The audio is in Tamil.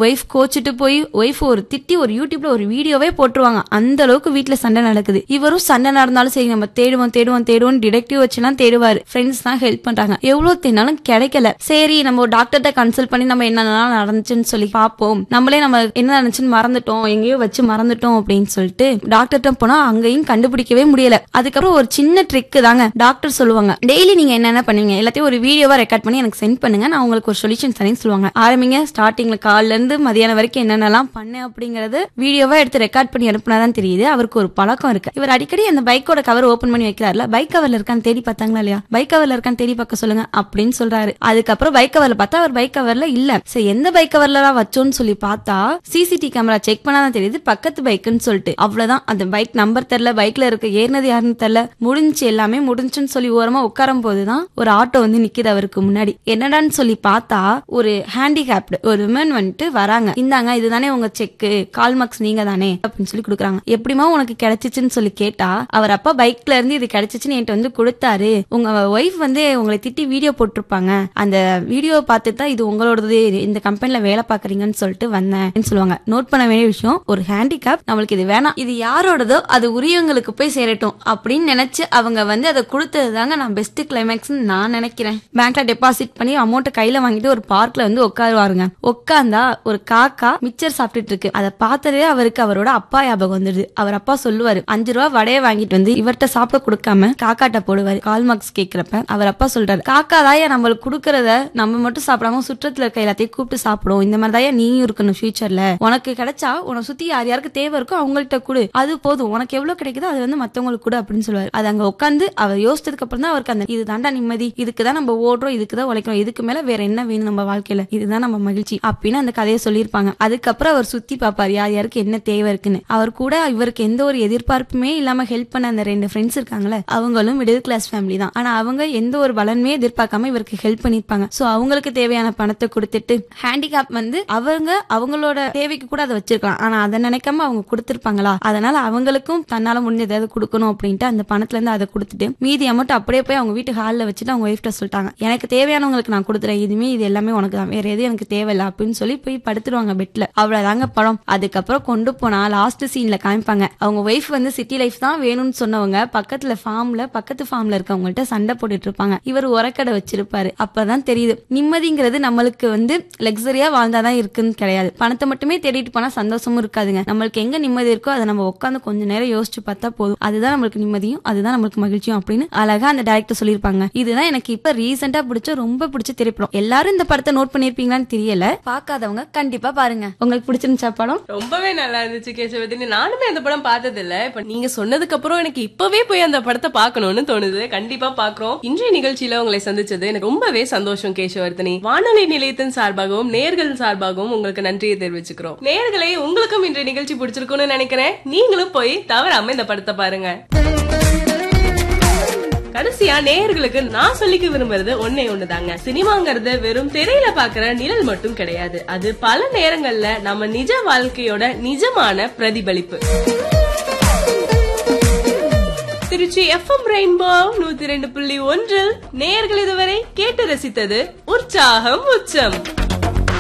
ஒய்ஃப் கோச்சிட்டு போய் ஒய்ஃப் ஒரு திட்டி ஒரு யூடியூப்ல ஒரு வீடியோவே போட்டுருவாங்க. அந்த அளவுக்கு வீட்டுல சண்டை நடக்குது. இவரும் சண்டை நடந்தாலும் சரி நம்ம தேடுவோம் டிடெக்டிவ் வச்சுலாம் தேடுவாரு. ஃப்ரெண்ட்ஸ் தான் ஹெல்ப் பண்றாங்க. எவ்வளவு தேடினாலும் கிடைக்கல. சரி நம்ம ஒரு டாக்டர்கிட்ட கன்சல்ட் பண்ணி நம்ம என்னென்னலாம் நடந்துச்சுன்னு சொல்லி பாப்போம். நம்மளே நம்ம என்ன நடந்துச்சுன்னு மறந்துட்டோம், எங்கேயோ வச்சு மறந்துட்டோம் அப்படின்னு சொல்லிட்டு டாக்டர்கிட்ட போனா அங்கேயும் கண்டுபிடிக்கவே முடியல. அதுக்கப்புறம் ஒரு சின்ன ட்ரிக் தாங்க டாக்டர் சொல்லுவாங்க. டெய்லி நீங்க என்னென்ன பண்ணுவீங்க எல்லாத்தையும் ஒரு வீடியோவா ரெக்கார்ட் பண்ணி எனக்கு சென்ட் பண்ணுங்க, நான் உங்களுக்கு ஒரு சொல்யூஷன் தரேன்னு சொல்லுவாங்க. ஆரம்பிங்க ஸ்டார்டிங்ல காலைல இருந்து மதியானம் வரைக்கும் என்னென்னலாம் பண்ண அப்படிங்கறது வீடியோவா எடுத்து ரெக்கார்ட் பண்ணி அனுப்புனாதான் தெரியுது. அவருக்கு ஒரு பழக்கம் இருக்கு. இவர் அடிக்கடி அந்த பைக்கோட கவர் ஓபன் பண்ணி வைக்கிறாருல, பைக் கவர்ல இருக்கான்னு தேடி பார்த்தாங்களா இல்லையா, பைக் கவர்ல இருக்கான்னு தேடி பார்க்க சொல்லுங்க அப்படின்னு சொல்றாரு. அதுக்கப்புறம் பைக் கவர்ல பார்த்தா அவர் பைக் கவர்ல இல்ல. சரி எந்த பைக் கவர்ல வச்சோன்னு சொல்லி பார்த்தா சிசிடிவி கேமரா செக் பண்ணாதான் தெரியுது பக்கத்து பைக்குன்னு சொல்லிட்டு. அவ்வளவுதான், அந்த பைக் நம்பர் தெரியல, பைக்ல இருக்க ஏறினது யாருன்னு தெரியல. முடிஞ்சு எல்லாமே முடிஞ்சுன்னு சொல்லி ஓரமா உட்காரும் போதுதான் ஒரு ஆட்டோ வந்து நிக்குது அவருக்கு முன்னாடி. என்னடான்னு சொல்லி பார்த்தா ஒரு ஹேண்டிகேப்டு ஒரு விமன் வந்துட்டு வராங்க. இந்தாங்க இதுதானே உங்க செக், கால் மார்க்ஸ் நீங்க தானே அப்படின்னு சொல்லி கொடுக்குறாங்க. எப்படிமா உனக்கு கிடைச்சிச்சுன்னு சொல்லி கேட்டா அவர் அப்பா பைக்ல இருந்து இது கிடைச்சிச்சுன்னு என்கிட்ட வந்து கொடுத்தாரு. உங்க ஒய்ஃப் வந்து உங்களை திட்டி வீடியோ போட்டிருப்பாங்க, அந்த வீடியோ பார்த்து தான் இது உங்களோடது, இந்த கம்பெனில வேலை பாக்குறீங்கன்னு சொல்லிட்டு வந்தேன் சொல்லுவாங்க. நோட் பண்ண வேண்டிய விஷயம், ஒரு ஹேண்டிகேப் நம்மளுக்கு இது வேணாம், இது யாரோடதோ அது உரியவங்களுக்கு போய் சேரட்டும் அப்படின்னு நினைச்சு அவங்க வந்து அதை கொடுத்தது தாங்க நான் பெஸ்ட் கிளைமேக்ஸ் நான் நினைக்கிறேன். பேங்க்ல டெபாசிட் பண்ணி அமௌண்ட் கையில வாங்கிட்டு ஒரு பார்க்ல வந்து உட்காருவாருங்க. உட்கார்ந்தா ஒரு காக்கா மிச்சர் சாப்பிட்டுட்டு இருக்கு. அதை பார்த்ததே அவருக்கு அவரோட அப்பா ஞாபகம் வந்துடுது. அவர் அப்பா சொல்லுவாரு 5 ரூபா வடையை வாங்கிட்டு வந்து இவர்கிட்ட சாப்பிட கொடுக்காம காக்காட்ட போடுவாரு. கால் மார்க்ஸ் கேட்கிறப்ப அவர் அப்பா சொல்றாரு, காக்கா தாயா நம்மளுக்கு கொடுக்கறத நம்ம மட்டும் சாப்பிடாம சுற்றத்துல இருக்க எல்லாத்தையும் கூப்பிட்டு சாப்பிடும், இந்த மாதிரி தாயா நீயும் இருக்கணும் ஃபியூச்சர்ல, உனக்கு கிடைச்சா உன சுத்தி யார் யாருக்கு தேவை இருக்கோ அவங்கள்ட்ட கொடு, அது போதும், உனக்கு எவ்வளவு கிடைக்குதோ அது வந்து மத்தவங்களுக்கு கூட அப்படின்னு சொல்லுவாரு. அது அங்க உட்காந்து அவர் யோசிச்சதுக்கு அப்புறம் தான் அவருக்கு அந்த இது தாண்டா நிம்மதி, இதுக்குதான் நம்ம ஓடுறோம், இதுக்குதான் உழைக்கிறோம், இதுக்கு மேல வேற என்ன வேணும் நம்ம வாழ்க்கையில, இதுதான் நம்ம மகிழ்ச்சி அப்படின்னு அந்த கதையை சொல்லியிருப்பாங்க. அதுக்கப்புறம் அவர் சுத்தி பாப்பாரு யார் யாருக்கு என்ன தேவை இருக்குன்னு. அவர் கூட இவருக்கு எந்த ஒரு எதிர்பார்ப்புமே இல்லாம ஹெல்ப் பண்ண அந்த 2 ஃப்ரெண்ட்ஸ் இருக்காங்களே அவங்களும் மிடில் கிளாஸ் ஃபேமிலி தான். ஆனா அவங்க எந்த ஒரு பலனுமே எதிர்பார்க்காம இவருக்கு ஹெல்ப் பண்ணிருப்பாங்க. சோ அவங்களுக்கு தேவையான பணத்தை கொடுத்துட்டு ஹேண்டிகேப் வந்து அவங்களோட தேவைக்கு கூட அதை வச்சிருக்கலாம். ஆனா அதை நினைக்காம அவங்க கொடுத்திருப்பாங்களா, அதனால அவங்களுக்கும் தன்னால முடிஞ்ச ஏதாவது கொடுக்கணும் அப்படின்ட்டு அந்த பணத்துல இருந்து அதை கொடுத்துட்டு மீதி அமௌண்ட் அப்படியே போய் அவங்க வீட்டு ஹால்ல வச்சுட்டு அவங்க ஒய்ஃப்ட்ட சொல்லிட்டாங்க, எனக்கு தேவையானவங்களுக்கு நான் கொடுத்துறேன், இது எல்லாமே உனக்கு தான், வேற எதுவும் எனக்கு தேவையில்லை அப்படின்னு சொல்லி போய் படுத்துருவாங்க பெட்ல. அவ்வளவுதாங்க படம். அதுக்கப்புறம் கொண்டு போனா லாஸ்ட் சீன்ல காமிப்பாங்க அவங்க ஒய்ஃப் வந்து சிட்டி லைஃப் தான் வேணும்னு சொன்னவங்க பக்கத்து ஃபார்ம்ல இருக்கவங்கள்ட்ட சண்டை போட்டுட்டு இருப்பாங்க. இவர் உரக்கடை வச்சிருப்பாரு. அப்பதான் தெரியுது நிம்மதிங்கிறது நம்மளுக்கு வந்து லக்ஸரியா வாழ்ந்தாதான் இருக்குன்னு கிடையாது. பணத்தை மட்டுமே தேடிட்டு போனா சந்தோஷமும் இருக்காதுங்க. நம்மளுக்கு எங்க நிம்மதி இருக்கோ அதை நம்ம உட்காந்து கொஞ்ச நேரம் யோசிச்சு பார்த்தா போதும், அதுதான் நம்மளுக்கு நிம்மதியும் அதுதான் நம்மளுக்கு மகிழ்ச்சியும் அப்படின்னு அழகா அந்த டைரக்டர் சொல்லியிருப்பாங்க. இதுதான் எனக்கு இப்ப ரீசெண்டா ரொம்ப பிடிச்ச திரைப்படம். எல்லாரும் இந்த படத்தை நோட் பண்ணிருப்பீங்களான்னு தெரியல, பார்க்காதவங்க கண்டிப்பா பாருங்க. உங்களுக்கு பிடிச்சிருந்துச்சா படம்? ரொம்பவே நல்லா இருந்துச்சு கேசவதினி. நானுமே அந்த படம் பார்த்தது இல்ல. இப்ப நீங்க சொன்னதுக்கு அப்புறம் எனக்கு இப்பவே போய் அந்த படத்தை பார்க்கணும்னு தோணுது. கண்டிப்பா பாக்குறோம். இன்றைய நிகழ்ச்சியில உங்களை சந்திச்சது எனக்கு ரொம்பவே சந்தோஷம் கேசவர்தனி. வானொலி நிலையத்தின் சார்பாகவும் நேயர்கள் சார்பாகவும் உங்களுக்கு நன்றியை தெரிவிச்சுக்கிறோம். நேயர்களே, உங்களுக்கும் இன்றைய நிகழ்ச்சி பிடிச்சிருக்கும்னு நினைக்கிறேன். நீங்களும் போய் தவறாம இந்த படத்தை பாருங்க. கடைசியா நேயர்களுக்கு நான் சொல்லிக்க விரும்புறது ஒன்னே ஒண்ணுதாங்க. சினிமாங்கிறது வெறும் திரையில பாக்குற நிழல் மட்டும் கிடையாது. அது பல நேரங்கள்ல நம்ம நிஜ வாழ்க்கையோட நிஜமான பிரதிபலிப்பு. திருச்சி FM ரெயின்போ 102.1 நேயர்கள் இதுவரை கேட்டு ரசித்தது உற்சாகம் உச்சம்.